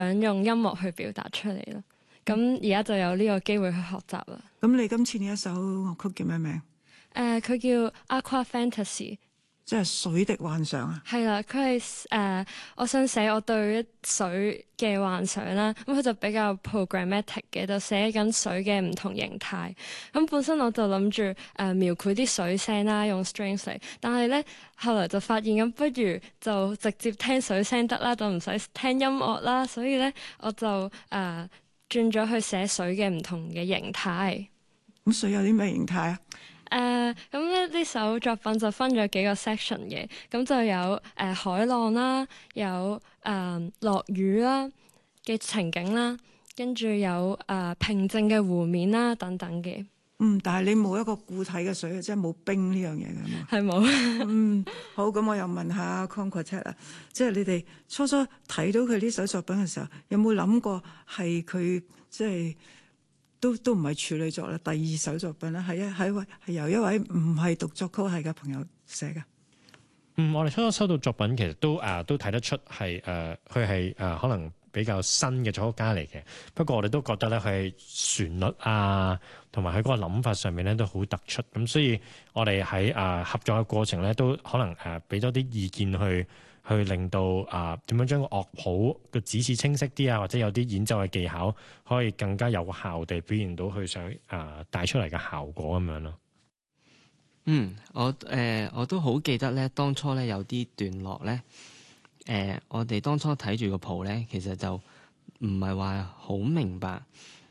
想用音樂去表達出嚟咯。咁而家就有呢個機會去學習啦。 咁你今次呢一首樂曲叫咩名？ 佢叫 Aqua Fantasy。 即係水滴幻想啊！ 係啦，佢係我想寫我對水嘅幻想啦。咁佢就比較 programmatic 嘅，就寫緊水嘅唔同形態。咁本身我就諗住描繪啲水聲啦，用 strings 嚟。但係咧後來就發現咁，不如就直接聽水聲得啦，就唔使聽音樂啦。所以咧我就轉咗去寫水嘅唔同嘅形態。 咁水有啲咩形態啊？ 咁咧呢首作品就分咗幾個 section 嘅，咁就有海浪啦，有落雨啦嘅情景啦，跟住有平靜嘅湖面啦等等嘅。 但係你冇一個固體嘅水，即係冇冰呢樣嘢嘅嘛？ 係冇。 好，咁我又問下 Concordat 啦，即係你哋初初睇到佢呢首作品嘅時候，有冇諗過係佢即係？都唔係處女作啦，第二首作品啦，係由一位唔係讀作曲系嘅朋友寫嘅。 我哋初初收到作品，其實都睇得出係佢係可能比較新嘅作曲家嚟嘅。不過我哋都覺得咧，佢係旋律啊，同埋佢嗰個諗法上面咧都好突出。咁所以我哋喺合作嘅過程咧，都可能俾多啲意見去令到點樣將個樂譜嘅指示清晰啲啊，或者有啲演奏嘅技巧可以更加有效地表現到佢想帶出嚟嘅效果咁樣咯。 我都好記得咧，當初咧有啲段落咧，我哋當初睇住個譜咧，其實就唔係話好明白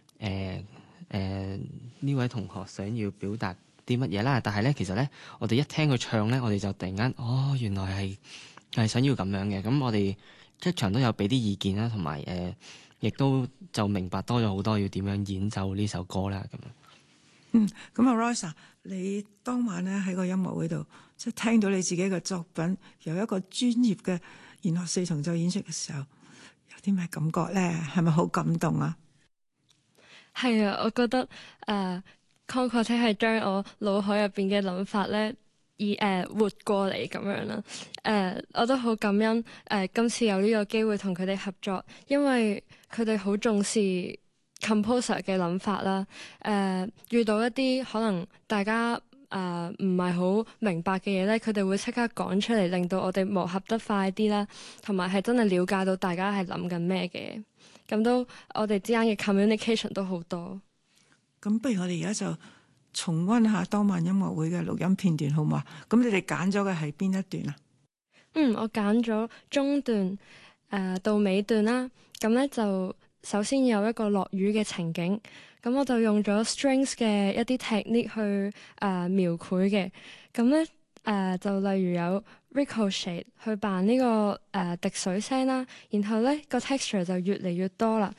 呢位同學想要表達啲乜嘢啦。但係咧，其實咧，我哋一聽佢唱咧，我哋就突然間原來係想要咁樣嘅。咁我哋即場都有俾啲意見啦，同埋亦都就明白多咗好多要點樣演奏呢首歌啦咁樣。 咁啊 Royce， 你當晚咧喺個音樂會度，即係聽到你自己嘅作品由一個專業嘅弦樂四重奏演出嘅時候，有啲咩感覺咧？係咪好感動啊？ 係啊，我覺得Concordat 係將我腦海入邊嘅諗法咧，活過嚟咁樣啦。我都好感恩今次有呢個機會同佢哋合作，因為佢哋好重視 composer 嘅諗法啦。遇到一啲可能大家唔係好明白嘅嘢咧，佢哋會即刻講出嚟，令到我哋磨合得快啲啦，同埋係真係了解到大家係諗緊咩嘅。咁都我哋之間嘅 communication 都好多。 咁不如我哋而家就重溫下當晚音樂會嘅錄音片段好嘛？咁你哋揀咗嘅係邊一段啊？ 我揀咗中段到尾段啦。咁咧就首先有一個落雨嘅情景，咁我就用咗 strings 嘅一啲 technique 去描繪嘅。咁咧就例如有 ricochet 去扮呢個滴水聲啦，然後咧個 texture 就越嚟越多啦。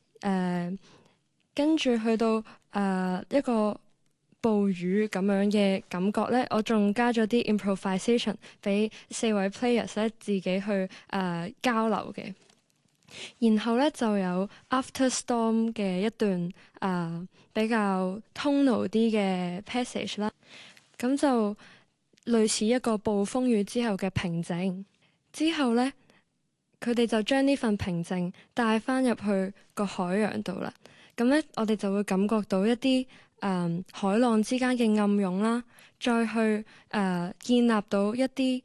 跟住去到一個暴雨咁樣嘅感覺咧，我仲加咗啲 improvisation 俾4位 players 咧自己去交流嘅。然後咧就有 After Storm 嘅一段比較 tonal 啲嘅 passage 啦，咁就類似一個暴風雨之後嘅平靜。之後咧，佢哋就將呢份平靜帶翻入去個海洋度啦。咁咧，我哋就會感覺到一啲海浪之間嘅暗湧啦，再去建立到一啲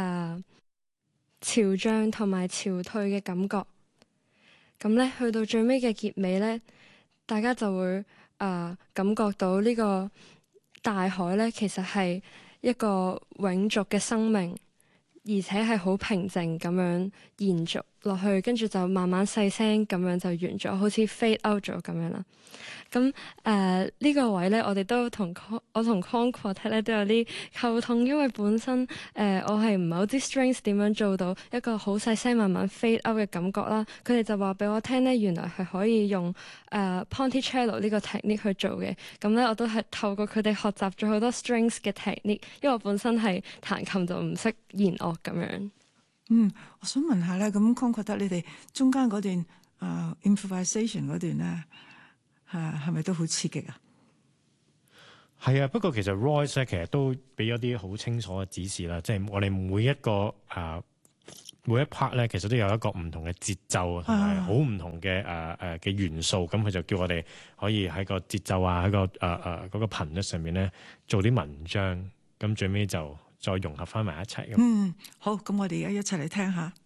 潮漲同埋潮退嘅感覺。咁咧，去到最尾嘅結尾咧，大家就會感覺到呢個大海咧，其實係一個永續嘅生命，而且係好平靜咁樣延續落去，跟住就慢慢細聲咁樣就完咗，好似 fade out 咗咁樣啦。咁呢個位咧，我哋都我同 Concordat 咧都有啲溝通，因為本身我係唔係好知 strings 點樣做到一個好細聲慢慢 fade out 嘅感覺啦。佢哋就話俾我聽咧，原來係可以用Ponticello 呢個 technique 去做嘅。咁咧，我都係透過佢哋學習咗好多 strings 嘅 technique，因為我本身係彈琴就唔識弦樂咁樣。 我想問下咧，咁 Concordat 你哋中間嗰段improvisation 嗰段咧，係咪都好刺激啊？ 係啊，不過其實 Royce 咧其實都俾咗啲好清楚嘅指示啦，即係我哋每一個每一 part 咧，其實都有一個唔同嘅節奏同埋好唔同嘅嘅元素，咁佢就叫我哋可以喺個節奏啊，喺個嗰個頻率上面咧做啲文章，咁最尾就再融合翻埋一齊咁。 好，咁我哋而家一齊嚟聽下。